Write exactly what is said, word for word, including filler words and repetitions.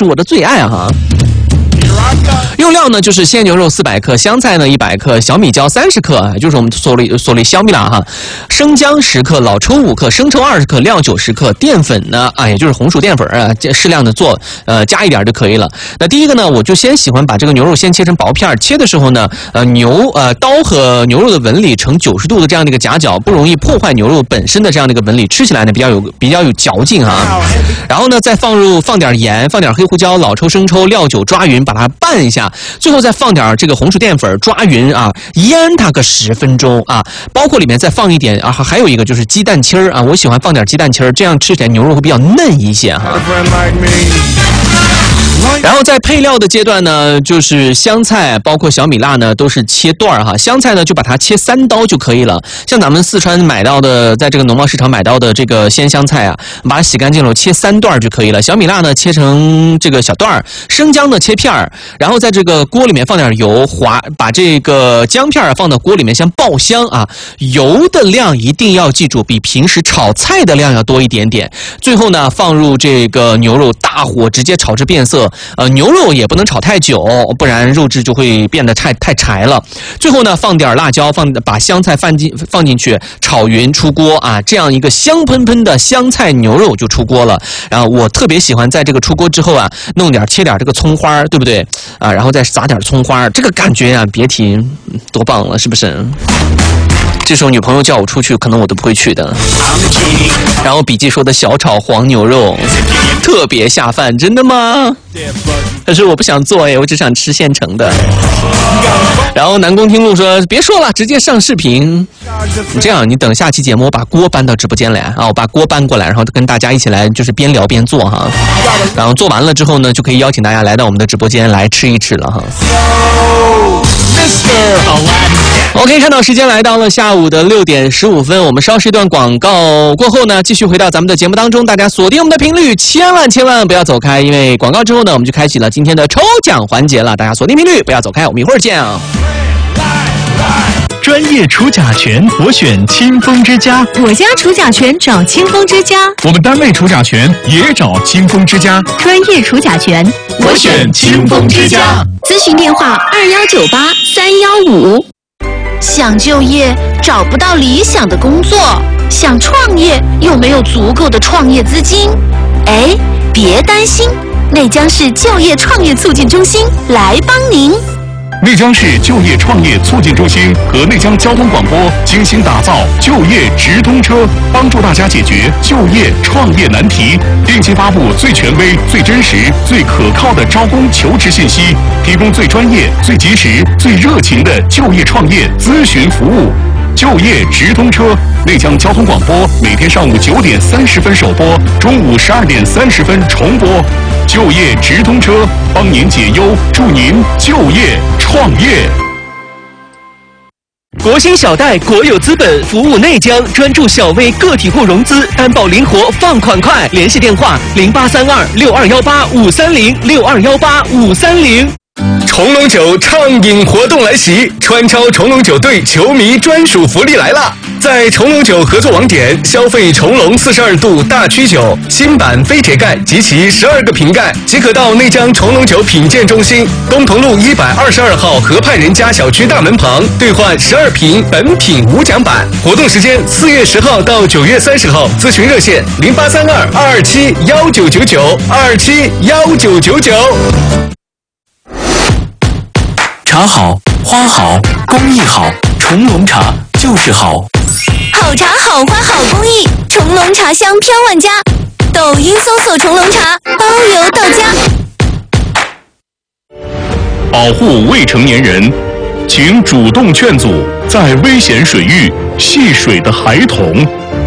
是我的最爱哈。用料呢就是鲜牛肉四百克，香菜呢一百克，小米椒三十克，就是我们所里所里小米辣哈，生姜十克，老抽五克，生抽二十克，料九十克，淀粉呢啊也就是红薯淀粉啊，适量的做，呃加一点就可以了。那第一个呢，我就先喜欢把这个牛肉先切成薄片，切的时候呢，呃牛呃刀和牛肉的纹理呈九十度的这样的一个夹角，不容易破坏牛肉本身的这样的一个纹理，吃起来呢比较有比较有嚼劲啊。然后呢再放入放点盐，放点黑胡椒、老抽、生抽、料酒抓匀，把它拌一下。最后再放点这个红薯淀粉抓匀啊，腌它个十分钟啊，包括里面再放一点啊，还有一个就是鸡蛋清儿啊，我喜欢放点鸡蛋清儿，这样吃起来牛肉会比较嫩一些哈。然后在配料的阶段呢，就是香菜包括小米辣呢都是切段哈，香菜呢就把它切三刀就可以了。像咱们四川买到的，在这个农贸市场买到的这个鲜香菜啊，把它洗干净了切三段就可以了。小米辣呢切成这个小段，生姜呢切片儿，然后在这个锅里面放点油，滑把这个姜片放到锅里面先爆香啊，油的量一定要记住比平时炒菜的量要多一点点。最后呢放入这个牛肉，大火直接炒至变色。呃，牛肉也不能炒太久，不然肉质就会变得太太柴了。最后呢，放点辣椒，放把香菜放进放进去，炒匀出锅啊，这样一个香喷喷的香菜牛肉就出锅了。然后我特别喜欢在这个出锅之后啊，弄点切点这个葱花，对不对啊？然后再撒点葱花，这个感觉啊，别提多棒了，是不是？这时候女朋友叫我出去，可能我都不会去的。然后笔记说的小炒黄牛肉特别下饭，真的吗？可是我不想做哎，我只想吃现成的。然后南宫听路说别说了，直接上视频。你这样，你等下期节目我把锅搬到直播间来啊，我把锅搬过来，然后跟大家一起来就是边聊边做哈。然后做完了之后呢，就可以邀请大家来到我们的直播间来吃一吃了哈。OK， 看到时间来到了下午的六点十五分，我们稍事一段广告过后呢，继续回到咱们的节目当中，大家锁定我们的频率，千万千万不要走开，因为广告之后呢，我们就开启了今天的抽奖环节了，大家锁定频率，不要走开，我们一会儿见啊。 专业除甲醛，我选清风之家。 我家除甲醛找清风之家。 我们单位除甲醛也找清风之家。 专业除甲醛， 我选清风之家。 咨询电话二幺九八三幺五。 想就业找不到理想的工作，想创业又没有足够的创业资金。哎，别担心，内江市就业创业促进中心来帮您。 内江市就业创业促进中心和内江交通广播精心打造就业直通车，帮助大家解决就业创业难题，定期发布最权威、最真实、最可靠的招工求职信息，提供最专业、最及时、最热情的就业创业咨询服务。就业直通车，内江交通广播每天上午九点三十分首播，中午十二点三十分重播。就业直通车，帮您解忧，助您就业创业。 国兴小贷国有资本服务内江，专注小微个体户融资，担保灵活，放款快。联系电话零八三二六二幺八五三零六二幺八五三零。 重龙酒畅饮活动来袭，川超重龙酒队球迷专属福利来了！在重龙酒合作网点消费重龙四十二度大曲酒新版非铁盖及其十二个瓶盖，即可到内江重龙酒品鉴中心东同路一百二十二号河畔人家小区大门旁兑换十二瓶本品无奖版。活动时间四月十号到九月三十号，咨询热线零八三二二二七幺九九九二二七幺九九九。 茶好，花好，工艺好，重龙茶就是好。 好茶好花好工艺，重龙茶香飘万家。抖音搜索重龙茶，包邮到家。 保护未成年人，请主动劝阻在危险水域戏水的孩童。